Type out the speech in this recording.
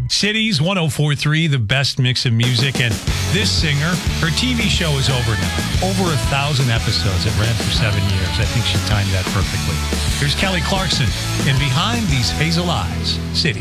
Cities 104.3, the best mix of music. And this singer, her TV show is over now. Over 1,000 episodes. It ran for 7 years. I think she timed that perfectly. Here's Kelly Clarkson in Behind These Hazel Eyes, City.